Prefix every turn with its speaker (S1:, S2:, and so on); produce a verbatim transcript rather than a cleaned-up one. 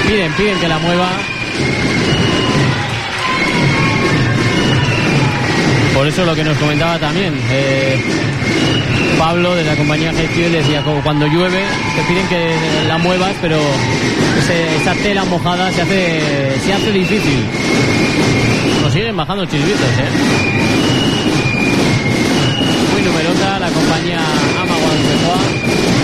S1: piden, piden que la mueva. Por eso lo que nos comentaba también eh, Pablo de la compañía G Q decía, como cuando llueve te piden que la muevas, pero ese, esa tela mojada se hace se hace difícil. Nos siguen bajando chisbitos, eh. Muy numerosa la compañía Amaguan Sejoa.